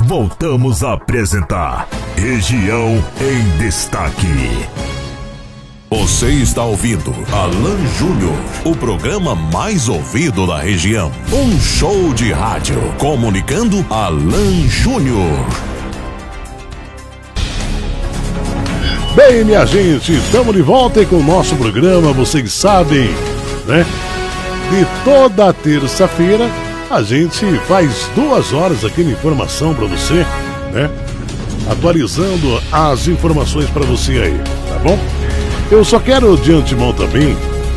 voltamos a apresentar Região em Destaque. Você está ouvindo Alan Júnior, o programa mais ouvido da região. Um show de rádio comunicando Alan Júnior. Bem, minha gente, estamos de volta aí com o nosso programa, vocês sabem, né? De toda terça-feira, a gente faz 2 horas aqui de informação para você, né? Atualizando as informações para você aí, tá bom? Eu só quero de antemão também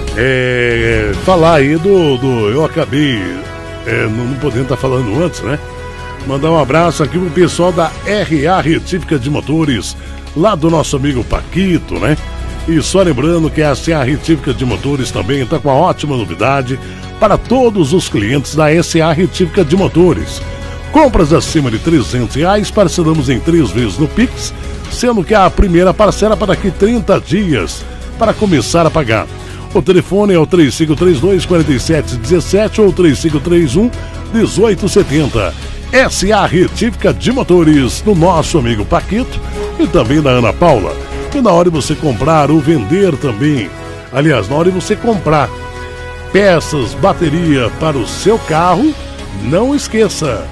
falar aí eu acabei não podendo estar falando antes, né? Mandar um abraço aqui pro pessoal da RA Retífica de Motores, lá do nosso amigo Paquito, né? E só lembrando que a SA Retífica de Motores também está com uma ótima novidade para todos os clientes da SA Retífica de Motores. Compras acima de R$300, parcelamos em 3 vezes no Pix, sendo que a primeira parcela para daqui 30 dias para começar a pagar. O telefone é o 3532-4717 ou 3531-1870. SA Retífica de Motores, do nosso amigo Paquito e também da Ana Paula. E na hora de você comprar ou vender também, aliás, na hora de você comprar peças, bateria para o seu carro, não esqueça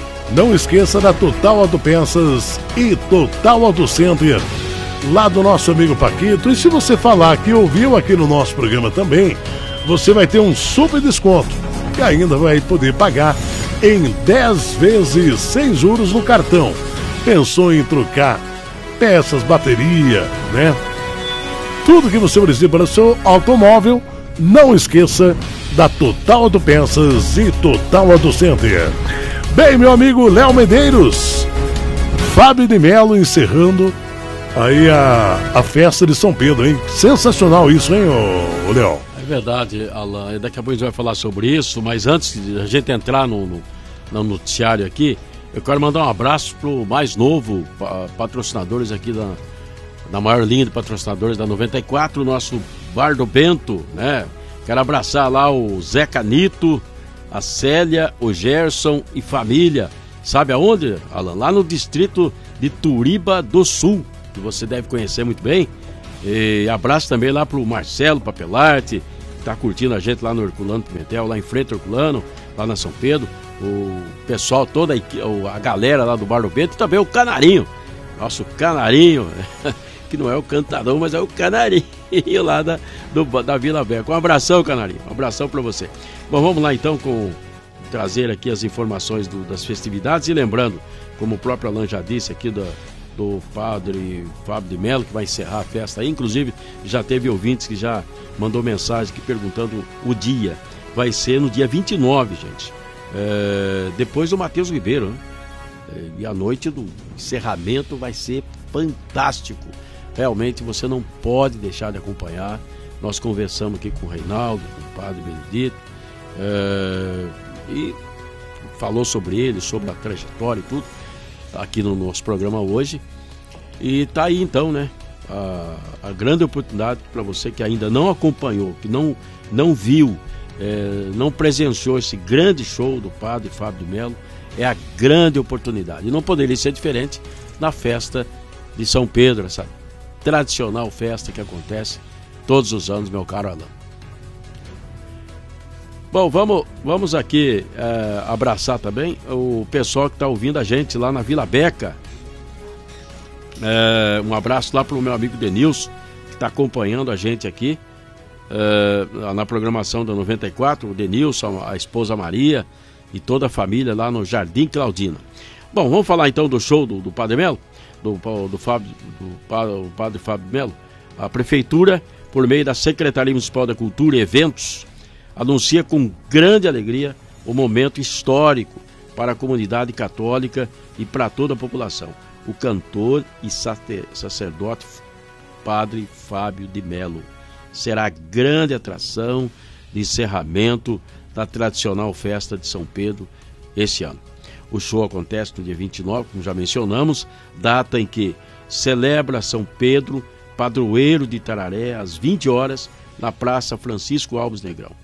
da Total Autopeças e Total Auto Center, lá do nosso amigo Paquito. E se você falar que ouviu aqui no nosso programa também, você vai ter um super desconto e ainda vai poder pagar em 10 vezes sem juros no cartão. Pensou em trocar peças, bateria, né? Tudo que você precisa para o seu automóvel, não esqueça da Total Autopeças e Total Auto Center. Bem, meu amigo Léo Medeiros, Fábio de Melo encerrando aí a festa de São Pedro, hein? Sensacional isso, hein, ô Léo? É verdade, Alan. Daqui a pouco a gente vai falar sobre isso, mas antes de a gente entrar no noticiário aqui, eu quero mandar um abraço pro mais novo patrocinadores aqui da maior linha de patrocinadores da 94, o nosso Bar do Bento, né? Quero abraçar lá o Zé Canito, a Célia, o Gerson e família. Sabe aonde, Alan? Lá no distrito de Turiba do Sul, que você deve conhecer muito bem. E abraço também lá pro Marcelo Papelarte, que tá curtindo a gente lá no Herculano Pimentel, lá em frente ao Herculano, lá na São Pedro. O pessoal, toda a galera lá do Bar do Bento, e também o Canarinho, nosso Canarinho, que não é o cantador, mas é o Canarinho lá da Vila Beca. Um abração, Canarinho, um abração pra você. Bom, vamos lá então trazer aqui as informações das festividades, e lembrando, como o próprio Alan já disse aqui do padre Fábio de Melo, que vai encerrar a festa aí, inclusive já teve ouvintes que já mandou mensagem aqui perguntando o dia. Vai ser no dia 29, gente. Depois do Matheus Ribeiro, né? E a noite do encerramento vai ser fantástico. Realmente você não pode deixar de acompanhar. Nós conversamos aqui com o Reinaldo, com o padre Benedito, e falou sobre ele, sobre a trajetória e tudo, aqui no nosso programa hoje. E tá aí então, né, a grande oportunidade para você que ainda não acompanhou, que não viu, não presenciou esse grande show do padre Fábio de Melo. É a grande oportunidade, e não poderia ser diferente na festa de São Pedro, essa tradicional festa que acontece todos os anos, meu caro Alan. Bom, vamos aqui abraçar também o pessoal que está ouvindo a gente lá na Vila Beca. Um abraço lá para o meu amigo Denilson, que está acompanhando a gente aqui na programação da 94, o Denilson, a esposa Maria e toda a família lá no Jardim Claudina. Bom, vamos falar então do show do Padre Melo, do Padre Fábio Melo. A Prefeitura, por meio da Secretaria Municipal da Cultura e Eventos, anuncia com grande alegria o momento histórico para a comunidade católica e para toda a população. O cantor e sacerdote Padre Fábio de Melo será a grande atração de encerramento da tradicional festa de São Pedro esse ano. O show acontece no dia 29, como já mencionamos, data em que celebra São Pedro, padroeiro de Itararé, às 20 horas, na Praça Francisco Alves Negrão.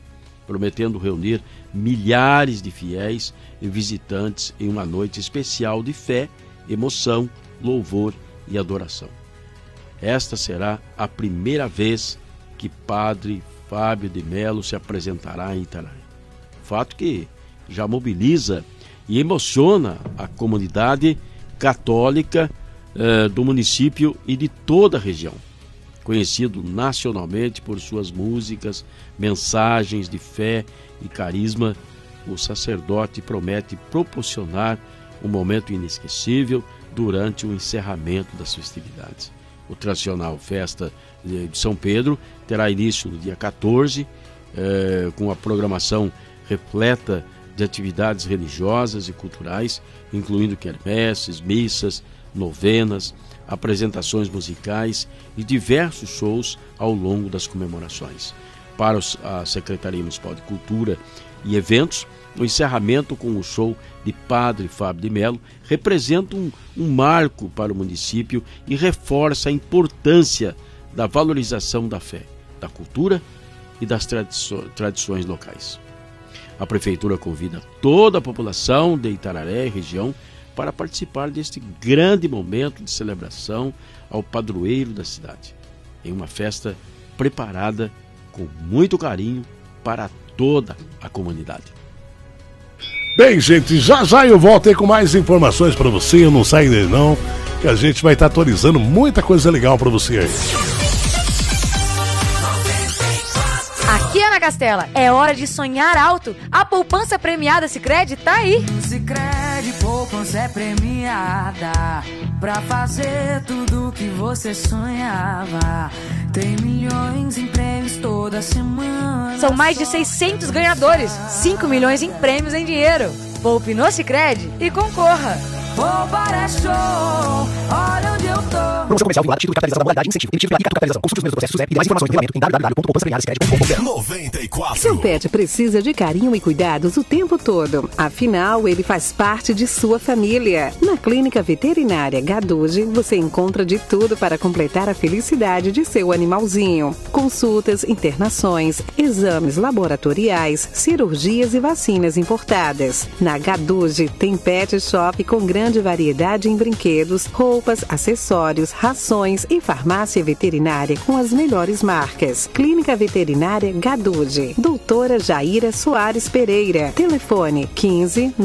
prometendo reunir milhares de fiéis e visitantes em uma noite especial de fé, emoção, louvor e adoração. Esta será a primeira vez que Padre Fábio de Melo se apresentará em Itararé. Fato que já mobiliza e emociona a comunidade católica do município e de toda a região. Conhecido nacionalmente por suas músicas, mensagens de fé e carisma, o sacerdote promete proporcionar um momento inesquecível durante o encerramento das festividades. O tradicional Festa de São Pedro terá início no dia 14, com a programação repleta de atividades religiosas e culturais, incluindo quermesses, missas, novenas, apresentações musicais e diversos shows ao longo das comemorações. Para a Secretaria Municipal de Cultura e Eventos, o encerramento com o show de Padre Fábio de Melo representa um marco para o município e reforça a importância da valorização da fé, da cultura e das tradições locais. A Prefeitura convida toda a população de Itararé e região para participar deste grande momento de celebração ao padroeiro da cidade, em uma festa preparada com muito carinho para toda a comunidade. Bem, gente, já eu volto aí com mais informações para você, não sai daí não, que a gente vai estar atualizando muita coisa legal para você aí. Aqui, Ana Castela, é hora de sonhar alto. A poupança premiada Sicredi tá aí. Sicredi, poupança é premiada pra fazer tudo que você sonhava. Tem milhões em prêmios toda semana. São mais de 600 ganhadores, 5 milhões em prêmios em dinheiro. Poupe no Sicredi e concorra. Poupar é show, olha onde eu tô. Promoção comercial vinculada, título de capitalização da modalidade, incentivo, emitido pela capitalização. Consulte os meios do processo e mais informações no regulamento em www.poupançapremiadasicredi.com.br. 94. Seu pet precisa de carinho e cuidados o tempo todo. Afinal, ele faz parte de sua família. Na Clínica Veterinária Gaduge, você encontra de tudo para completar a felicidade de seu animalzinho. Consultas, internações, exames laboratoriais, cirurgias e vacinas importadas. Na Gaduge tem pet shop com grande variedade em brinquedos, roupas, acessórios, rações e farmácia veterinária com as melhores marcas. Clínica Veterinária Gaduge. Doutora Jaira Soares Pereira. Telefone 15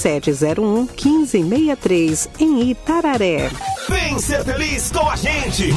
99701 1563 em Itararé. Vem ser feliz com a gente!